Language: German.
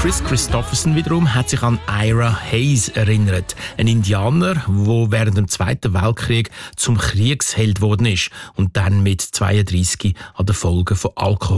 Chris Christopherson wiederum hat sich an Ira Hayes erinnert. Ein Indianer, der während dem Zweiten Weltkrieg zum Kriegsheld geworden ist und dann mit 32 an den Folgen von Alkohol